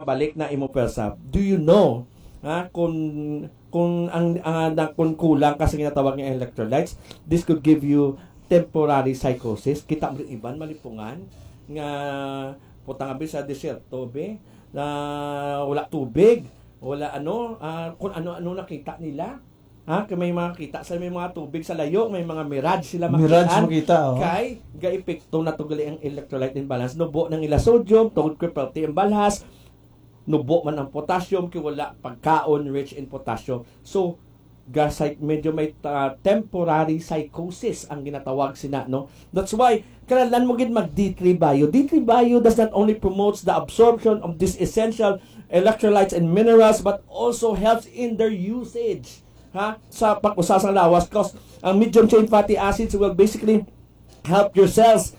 pabalik na imo persa. Do you know kung kulang kasi ginatawag nga electrolytes, this could give you temporary psychosis. Kita mo iban malipungan nga putang abi sa desierto be na wala tubig, wala kung ano nakita nila. Kay may mga kita sa may mga tubig sa layo, may mga mirage sila makita. Kay ga-epekto na tugali ang electrolyte imbalance. Nubo ng ila sodium, tungod ko protein imbalance, nubo man ang potassium kay wala pagkaon rich in potassium. So medyo may temporary psychosis ang ginatawag sina, no? That's why kailangan mo gid mag D3 Bio. D3 Bio does not only promotes the absorption of these essential electrolytes and minerals but also helps in their usage sa pag-usasang lawas, because ang medium chain fatty acids will basically help your cells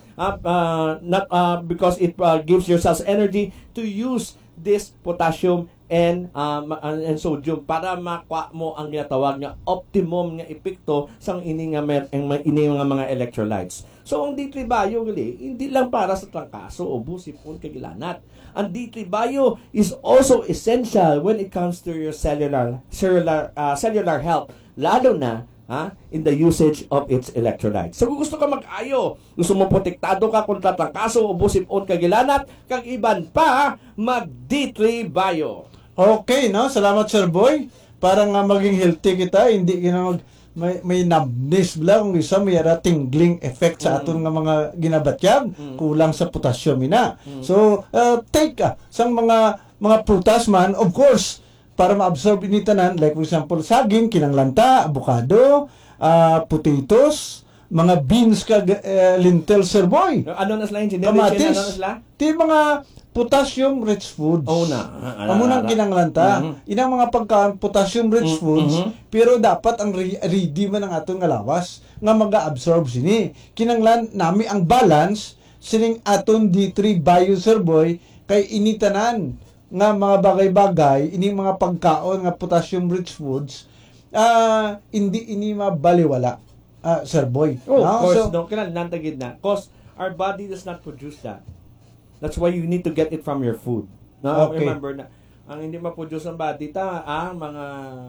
because it gives your cells energy to use this potassium and sodium para makuha mo ang ginatawag nga optimum nga epekto sa ini nga mga electrolytes. So ang D3 Bio hindi lang para sa trangkaso o busipon kagilanat. Ang D3 Bio is also essential when it comes to your cellular health, lalo na in the usage of its electrolytes. So kung gusto ka mag-ayo, gusto mo protektado ka kontra trangkaso o busipon kagilanat, kag iban pa, mag D3 Bio. Okay, no? Salamat, Sir Boy. Para nga maging healthy kita, hindi may numbness bla kung isa may tingling effect sa aton nga mga ginabatyag, kulang sa potassium ina. So, take sang mga prutas man, of course, para ma-absorb ini tanan, like for example, saging, kinanglanta, avocado, potatoes, mga beans lentil, Sir Boy. Ano na sila yung kamatis, ano na sila? Ti mga potassium rich foods. Amo nang kinanglanta. Inang mga pagkaon potassium rich foods, pero dapat ang ready man ang aton nga lawas nga maga-absorb sini. Kinanglan nami ang balance sining aton D3 Bio, Sir Boy, kay initanan nga mga bagay-bagay ining mga pagkaon nga potassium rich foods hindi ini mabaliwala, Sir Boy. Of course, kinahanglan tagid na. Cause our body does not produce that. That's why you need to get it from your food. No, okay. Remember na ang hindi ma-produce ng body mga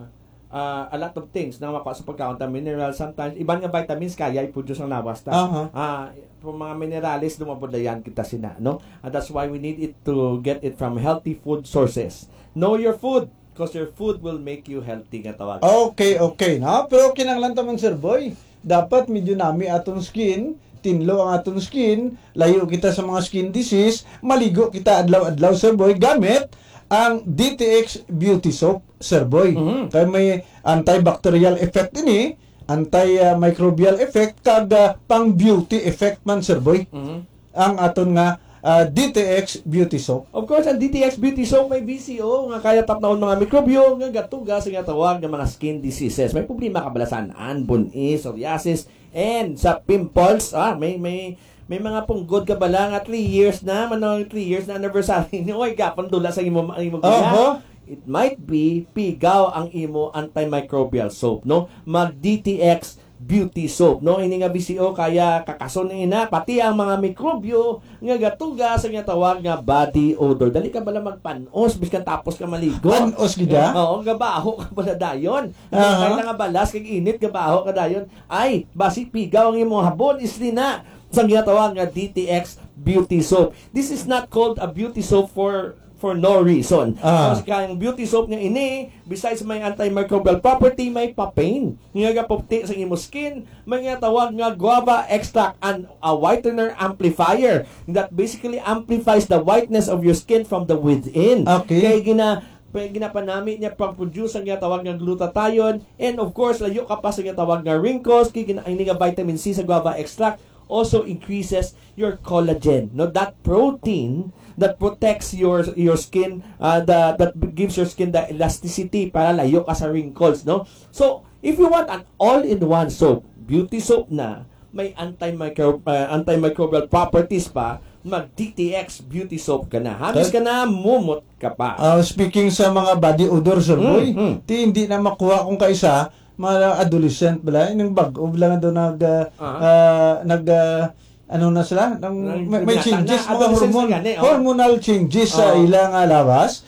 a lot of things na makuha sa pagkaon ta minerals, sometimes iban nga vitamins kaya i-produce ang lawas ta. Mga minerales lumabudlayan kita sina, no? And that's why we need it to get it from healthy food sources. Know your food because your food will make you healthy nga tawag. Okay, no? Pero kinanglan ta man, Sir Boy, dapat medyo nami atong skin, tinlo ang atong skin, layo kita sa mga skin disease, maligo kita adlaw-adlaw, Sir Boy, gamit ang DTX Beauty Soap, Sir Boy. Kaya may antibacterial effect ini, antimicrobial effect, kag pang beauty effect man, Sir Boy. Ang aton nga DTX Beauty Soap. Of course, ang DTX Beauty Soap may BCO nga kaya tapnaon mga mikrobyo nga gatuga sa nga tawag ng mga skin diseases. May problema kabalasan, bunis, psoriasis, and sa pimples. May mga punggod ka bala nga 3 years na, 3 years na anniversary ni oy gapon dula sa imo kuya. It might be pigaw ang imo antimicrobial soap, no? Mag DTX Beauty Soap, no? Ini nga BCO kaya kakason ina pati ang mga mikrobyo nga gatuga sa nga tawag nga body odor. Dali ka bala magpanos biskan tapos ka maligo. Panos gida? Oo, gabaho ka bala dayon. Kaya nga balas kag init gabaho ka dayon. Ay, basi pigaw ang imong habon isli na sa ginatawag nga DTX Beauty Soap. This is not called a beauty soap for no reason. Kasi kayang beauty soap nga ini, besides may antimicrobial property, may papain. Nga gapopti sa imo skin, may nga tawag nga guava extract and a whitener amplifier that basically amplifies the whiteness of your skin from the within. Okay. Kaya ginapanami niya pag-produce ang tawag nga glutathione, and of course layo ka pa sa tawag nga wrinkles, kaya ini nga vitamin C sa guava extract also increases your collagen, no, that protein that protects your skin, that gives your skin the elasticity para layo ka sa wrinkles, no? So if you want an all-in-one soap, beauty soap na may antimicrobial properties pa, mag DTX Beauty Soap ka na. Hamis ka na, mumot ka pa. Speaking sa mga body odor, Sir Boy, hindi na makuha kung kaisa mga adolescent bala, yung bag-o bala na doon ano na sila, may changes, mga hormonal changes sa ilang lawas,